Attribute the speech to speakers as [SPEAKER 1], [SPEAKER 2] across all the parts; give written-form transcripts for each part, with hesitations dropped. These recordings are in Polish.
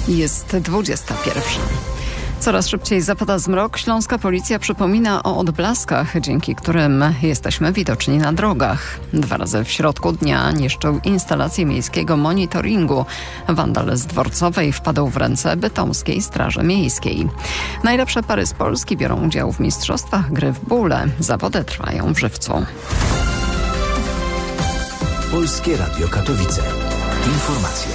[SPEAKER 1] Jest 21. Coraz szybciej zapada zmrok. Śląska policja przypomina o odblaskach, dzięki którym jesteśmy widoczni na drogach. 2 razy w środku dnia niszczył instalację miejskiego monitoringu. Wandal z Dworcowej wpadł w ręce bytomskiej Straży Miejskiej. Najlepsze pary z Polski biorą udział w mistrzostwach gry w bóle. Zawody trwają w Żywcu.
[SPEAKER 2] Polskie Radio Katowice. Informacje.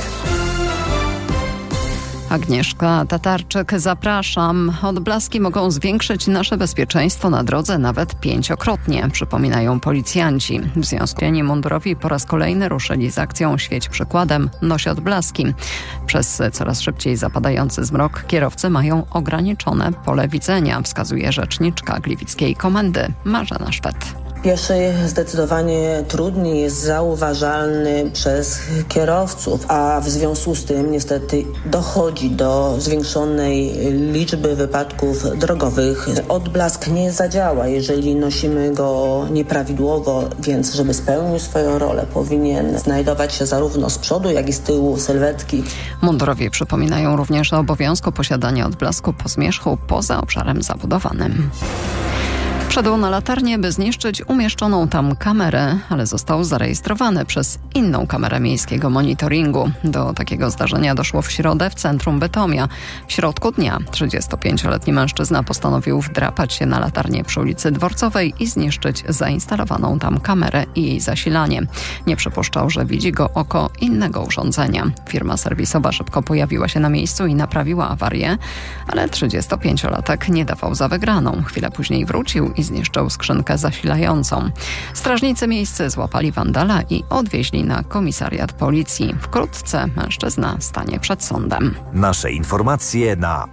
[SPEAKER 1] Agnieszka Tatarczyk, zapraszam. Odblaski mogą zwiększyć nasze bezpieczeństwo na drodze nawet 5-krotnie, przypominają policjanci. W związku z tym mundurowi po raz kolejny ruszyli z akcją Świeć przykładem, noś odblaski. Przez coraz szybciej zapadający zmrok kierowcy mają ograniczone pole widzenia, wskazuje rzeczniczka Gliwickiej Komendy Marzena Szwed.
[SPEAKER 3] Pieszy zdecydowanie trudniej jest zauważalny przez kierowców, a w związku z tym niestety dochodzi do zwiększonej liczby wypadków drogowych. Odblask nie zadziała, jeżeli nosimy go nieprawidłowo, więc żeby spełnił swoją rolę, powinien znajdować się zarówno z przodu, jak i z tyłu sylwetki.
[SPEAKER 1] Mundurowie przypominają również o obowiązku posiadania odblasku po zmierzchu poza obszarem zabudowanym. Wszedł na latarnię, by zniszczyć umieszczoną tam kamerę, ale został zarejestrowany przez inną kamerę miejskiego monitoringu. Do takiego zdarzenia doszło w środę w centrum Bytomia. W środku dnia 35-letni mężczyzna postanowił wdrapać się na latarnię przy ulicy Dworcowej i zniszczyć zainstalowaną tam kamerę i jej zasilanie. Nie przypuszczał, że widzi go oko innego urządzenia. Firma serwisowa szybko pojawiła się na miejscu i naprawiła awarię, ale 35-latek nie dawał za wygraną. Chwilę później wrócił i zniszczył skrzynkę zasilającą. Strażnicy miejscy złapali wandala i odwieźli na komisariat policji. Wkrótce mężczyzna stanie przed sądem.
[SPEAKER 2] Nasze informacje na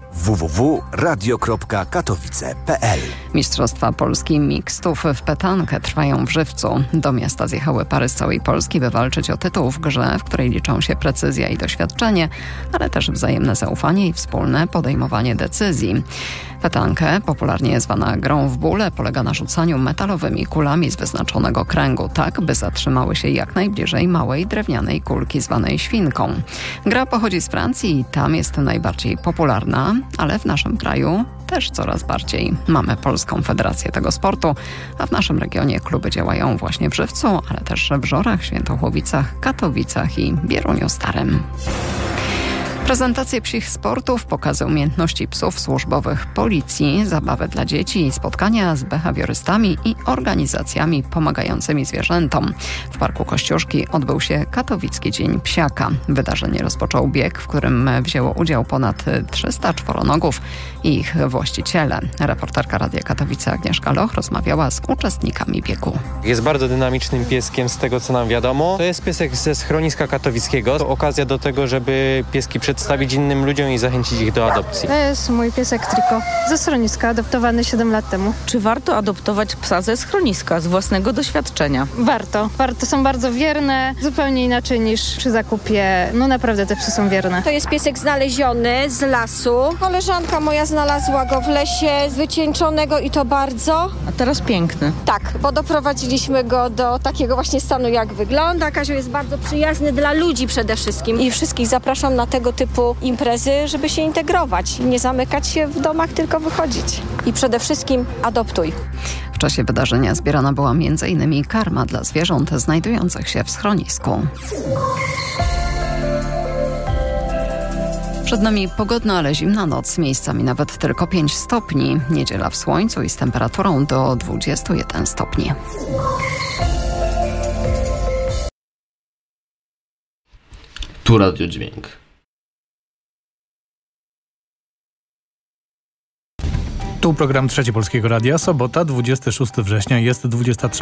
[SPEAKER 2] www.radio.katowice.pl.
[SPEAKER 1] Mistrzostwa Polski mixtów w petankę trwają w Żywcu. Do miasta zjechały pary z całej Polski, by walczyć o tytuł w grze, w której liczą się precyzja i doświadczenie, ale też wzajemne zaufanie i wspólne podejmowanie decyzji. Petankę, popularnie zwana grą w bóle, polega na rzucaniu metalowymi kulami z wyznaczonego kręgu, tak by zatrzymały się jak najbliżej małej drewnianej kulki zwanej świnką. Gra pochodzi z Francji i tam jest najbardziej popularna, ale w naszym kraju też coraz bardziej. Mamy Polską Federację tego sportu, a w naszym regionie kluby działają właśnie w Żywcu, ale też w Żorach, Świętochłowicach, Katowicach i Bieruniu Starym. Prezentacje psich sportów, pokazy umiejętności psów służbowych policji, zabawy dla dzieci, spotkania z behawiorystami i organizacjami pomagającymi zwierzętom. W Parku Kościuszki odbył się Katowicki Dzień Psiaka. Wydarzenie rozpoczął bieg, w którym wzięło udział ponad 300 czworonogów i ich właściciele. Reporterka Radia Katowice Agnieszka Loch rozmawiała z uczestnikami biegu.
[SPEAKER 4] Jest bardzo dynamicznym pieskiem z tego, co nam wiadomo. To jest piesek ze schroniska katowickiego. To okazja do tego, żeby pieski przedstawić innym ludziom i zachęcić ich do adopcji.
[SPEAKER 5] To jest mój piesek Triko ze schroniska, adoptowany 7 lat temu.
[SPEAKER 6] Czy warto adoptować psa ze schroniska z własnego doświadczenia?
[SPEAKER 5] Warto. Są bardzo wierne, zupełnie inaczej niż przy zakupie. No naprawdę te psy są wierne.
[SPEAKER 7] To jest piesek znaleziony z lasu. Koleżanka moja znalazła go w lesie, wycieńczonego i to bardzo.
[SPEAKER 6] A teraz piękny.
[SPEAKER 7] Tak, bo doprowadziliśmy go do takiego właśnie stanu, jak wygląda. Kazio jest bardzo przyjazny dla ludzi przede wszystkim i wszystkich zapraszam na tego typu imprezy, żeby się integrować. Nie zamykać się w domach, tylko wychodzić. I przede wszystkim adoptuj.
[SPEAKER 1] W czasie wydarzenia zbierana była m.in. karma dla zwierząt znajdujących się w schronisku. Przed nami pogodna, ale zimna noc, miejscami nawet tylko 5 stopni. Niedziela w słońcu i z temperaturą do 21 stopni.
[SPEAKER 8] Tu Radio Dźwięk.
[SPEAKER 9] Tu program Trzeci Polskiego Radia, sobota, 26 września, jest 23.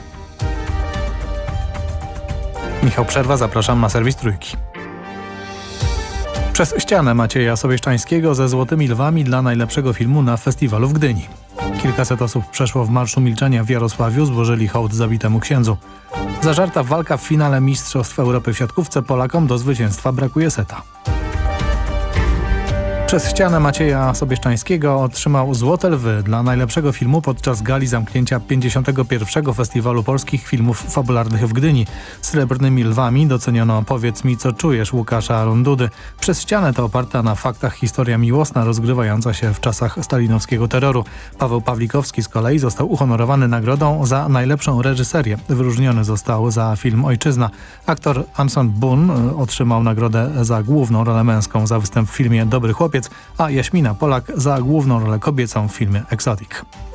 [SPEAKER 9] Michał Przerwa, zapraszam na serwis Trójki. Przez ścianę Macieja Sobieszczańskiego ze Złotymi Lwami dla najlepszego filmu na festiwalu w Gdyni. Kilkaset osób przeszło w Marszu Milczenia w Jarosławiu, złożyli hołd zabitemu księdzu. Zażarta walka w finale Mistrzostw Europy w siatkówce, Polakom do zwycięstwa brakuje seta. Przez ścianę Macieja Sobieszczańskiego otrzymał Złote Lwy dla najlepszego filmu podczas gali zamknięcia 51. Festiwalu Polskich Filmów Fabularnych w Gdyni. Srebrnymi Lwami doceniono Powiedz mi, co czujesz Łukasza Rundudy. Przez ścianę to oparta na faktach historia miłosna rozgrywająca się w czasach stalinowskiego terroru. Paweł Pawlikowski z kolei został uhonorowany nagrodą za najlepszą reżyserię. Wyróżniony został za film Ojczyzna. Aktor Anson Boon otrzymał nagrodę za główną rolę męską za występ w filmie Dobry Chłopiec, a Jaśmina Polak za główną rolę kobiecą w filmie Exotic.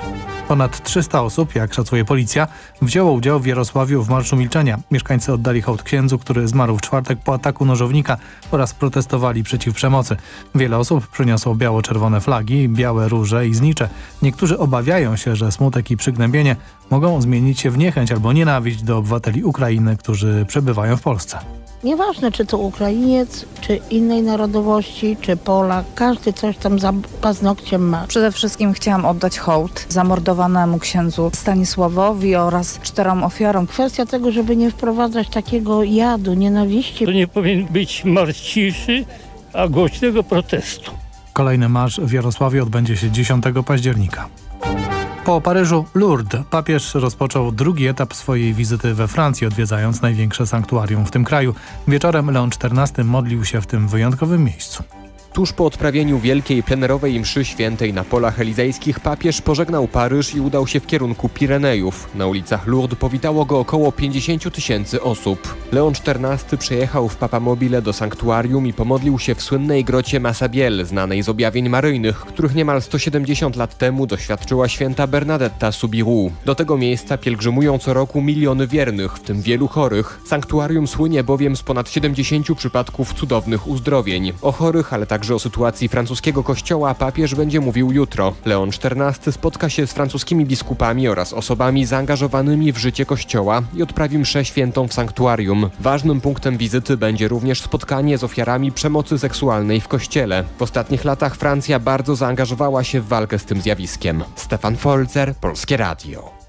[SPEAKER 9] Ponad 300 osób, jak szacuje policja, wzięło udział w Jarosławiu w Marszu Milczenia. Mieszkańcy oddali hołd księdzu, który zmarł w czwartek po ataku nożownika, oraz protestowali przeciw przemocy. Wiele osób przyniosło biało-czerwone flagi, białe róże i znicze. Niektórzy obawiają się, że smutek i przygnębienie mogą zmienić się w niechęć albo nienawiść do obywateli Ukrainy, którzy przebywają w Polsce.
[SPEAKER 10] Nieważne, czy to Ukrainiec, czy innej narodowości, czy Polak, każdy coś tam za paznokciem ma.
[SPEAKER 6] Przede wszystkim chciałam oddać hołd zamordowanemu księdzu Stanisławowi oraz 4 ofiarom.
[SPEAKER 10] Kwestia tego, żeby nie wprowadzać takiego jadu, nienawiści.
[SPEAKER 11] To nie powinien być marsz ciszy, a głośnego protestu.
[SPEAKER 9] Kolejny marsz w Jarosławiu odbędzie się 10 października. Po Paryżu Lourdes papież rozpoczął drugi etap swojej wizyty we Francji, odwiedzając największe sanktuarium w tym kraju. Wieczorem Leon XIV modlił się w tym wyjątkowym miejscu.
[SPEAKER 12] Tuż po odprawieniu wielkiej plenerowej mszy świętej na polach elizejskich papież pożegnał Paryż i udał się w kierunku Pirenejów. Na ulicach Lourdes powitało go około 50 000 osób. Leon XIV przyjechał w Papamobile do sanktuarium i pomodlił się w słynnej grocie Massabielle, znanej z objawień maryjnych, których niemal 170 lat temu doświadczyła święta Bernadetta Soubirous. Do tego miejsca pielgrzymują co roku miliony wiernych, w tym wielu chorych. Sanktuarium słynie bowiem z ponad 70 przypadków cudownych uzdrowień. O chorych, ale także o sytuacji francuskiego kościoła papież będzie mówił jutro. Leon XIV spotka się z francuskimi biskupami oraz osobami zaangażowanymi w życie kościoła i odprawi mszę świętą w sanktuarium. Ważnym punktem wizyty będzie również spotkanie z ofiarami przemocy seksualnej w kościele. W ostatnich latach Francja bardzo zaangażowała się w walkę z tym zjawiskiem. Stefan Folzer, Polskie Radio.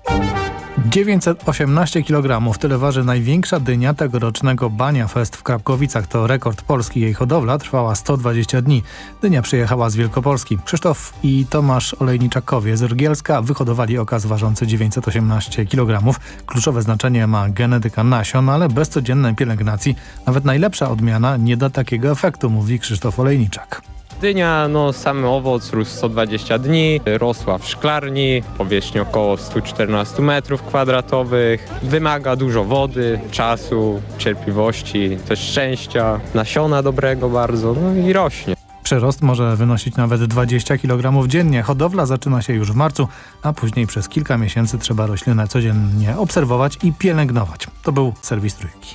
[SPEAKER 9] 918 kg. Tyle waży największa dynia tegorocznego Bania Fest w Krapkowicach. To rekord Polski. Jej hodowla trwała 120 dni. Dynia przyjechała z Wielkopolski. Krzysztof i Tomasz Olejniczakowie z Rygielska wyhodowali okaz ważący 918 kg. Kluczowe znaczenie ma genetyka nasion, ale bez codziennej pielęgnacji nawet najlepsza odmiana nie da takiego efektu, mówi Krzysztof Olejniczak.
[SPEAKER 4] Dynia, sam owoc rósł 120 dni, rosła w szklarni, powierzchni około 114 m². Wymaga dużo wody, czasu, cierpliwości, też szczęścia, nasiona dobrego bardzo, i rośnie.
[SPEAKER 9] Przyrost może wynosić nawet 20 kg dziennie. Hodowla zaczyna się już w marcu, a później przez kilka miesięcy trzeba roślinę codziennie obserwować i pielęgnować. To był serwis Trójki.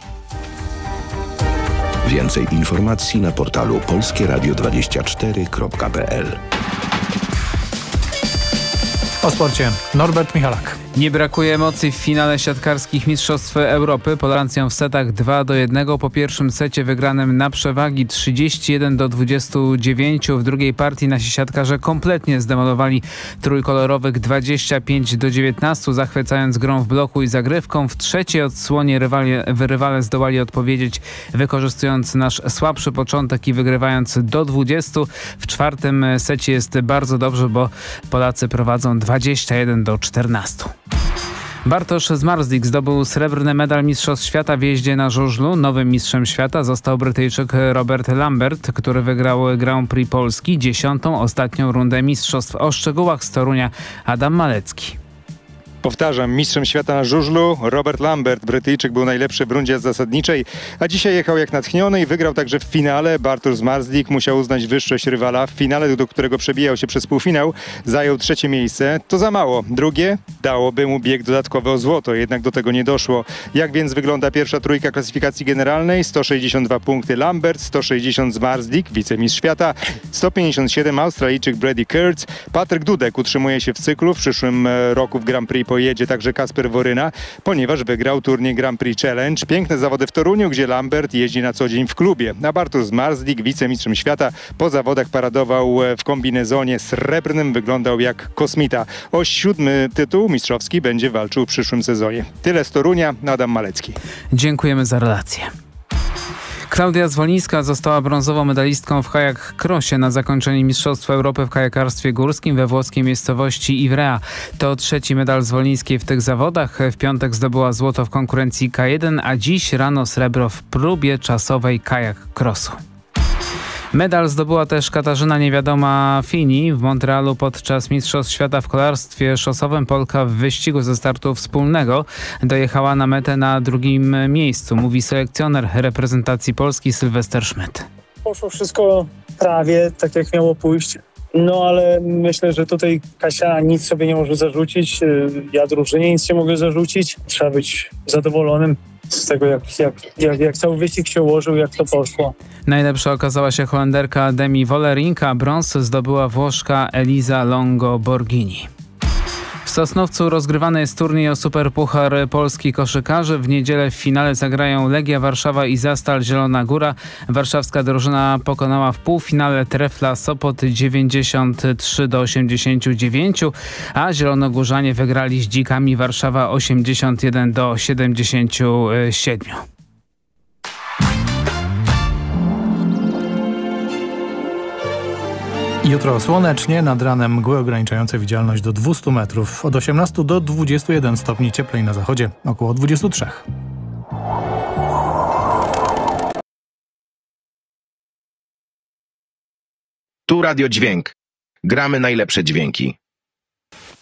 [SPEAKER 2] Więcej informacji na portalu polskieradio24.pl.
[SPEAKER 9] O sporcie Norbert Michalak.
[SPEAKER 13] Nie brakuje emocji w finale siatkarskich Mistrzostw Europy. Polancją w setach 2-1 po pierwszym secie wygranym na przewagi 31-29. W drugiej partii nasi siatkarze kompletnie zdemolowali trójkolorowych 25-19, zachwycając grą w bloku i zagrywką. W trzeciej odsłonie rywale zdołali odpowiedzieć, wykorzystując nasz słabszy początek i wygrywając do 20. W czwartym secie jest bardzo dobrze, bo Polacy prowadzą 21-14. Bartosz Zmarzlik zdobył srebrny medal Mistrzostw Świata w jeździe na żużlu. Nowym mistrzem świata został Brytyjczyk Robert Lambert, który wygrał Grand Prix Polski, 10. ostatnią rundę mistrzostw. O szczegółach z Torunia Adam Malecki.
[SPEAKER 14] Powtarzam, mistrzem świata na żużlu Robert Lambert. Brytyjczyk był najlepszy w rundzie zasadniczej, a dzisiaj jechał jak natchniony i wygrał także w finale. Bartosz Zmarzlik musiał uznać wyższość rywala. W finale, do którego przebijał się przez półfinał, zajął 3. miejsce. To za mało. Drugie dałoby mu bieg dodatkowy o złoto, jednak do tego nie doszło. Jak więc wygląda pierwsza trójka klasyfikacji generalnej? 162 punkty Lambert, 160 Zmarzlik, wicemistrz świata, 157 Australijczyk Brady Kurtz. Patryk Dudek utrzymuje się w cyklu. W przyszłym roku w Grand Prix pojedzie także Kasper Woryna, ponieważ wygrał turniej Grand Prix Challenge. Piękne zawody w Toruniu, gdzie Lambert jeździ na co dzień w klubie. A Bartosz Zmarzlik, wicemistrzem świata, po zawodach paradował w kombinezonie srebrnym, wyglądał jak kosmita. O 7. tytuł mistrzowski będzie walczył w przyszłym sezonie. Tyle z Torunia, Adam Malecki.
[SPEAKER 13] Dziękujemy za relację. Klaudia Zwolińska została brązową medalistką w kajak crossie na zakończenie Mistrzostw Europy w kajakarstwie górskim we włoskiej miejscowości Ivrea. To 3. medal Zwolińskiej w tych zawodach. W piątek zdobyła złoto w konkurencji K1, a dziś rano srebro w próbie czasowej kajak crossu. Medal zdobyła też Katarzyna Niewiadoma Fini w Montrealu podczas Mistrzostw Świata w kolarstwie szosowym. Polka w wyścigu ze startu wspólnego dojechała na metę na 2. miejscu, mówi selekcjoner reprezentacji Polski Sylwester Schmidt.
[SPEAKER 15] Poszło wszystko prawie tak, jak miało pójść. No ale myślę, że tutaj Kasia nic sobie nie może zarzucić. Ja drużynie nic nie mogę zarzucić. Trzeba być zadowolonym z tego, jak cały wyścig się ułożył, jak to poszło.
[SPEAKER 13] Najlepsza okazała się Holenderka Demi Wollering, a brąz zdobyła Włoszka Elisa Longo Borghini. W Sosnowcu rozgrywany jest turniej o Superpuchar Polski koszykarzy. W niedzielę w finale zagrają Legia Warszawa i Zastal Zielona Góra. Warszawska drużyna pokonała w półfinale Trefla Sopot 93-89, a zielonogórzanie wygrali z Dzikami Warszawa 81-77.
[SPEAKER 9] Jutro słonecznie, nad ranem mgły ograniczające widzialność do 200 metrów. Od 18 do 21 stopni cieplej na zachodzie, około 23.
[SPEAKER 2] Tu Radio Dźwięk. Gramy najlepsze dźwięki.